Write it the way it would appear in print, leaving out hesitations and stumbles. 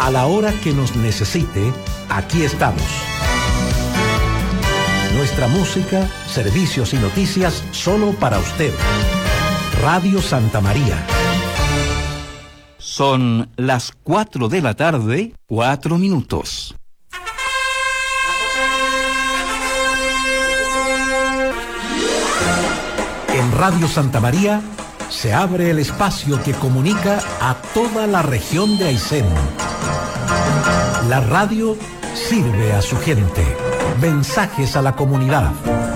A la hora que nos necesite, aquí estamos. Nuestra música, servicios y noticias solo para usted. Radio Santa María. Son las 4 de la tarde, 4 minutos. En Radio Santa María se abre el espacio que comunica a toda la región de Aysén. La radio sirve a su gente. Mensajes a la comunidad.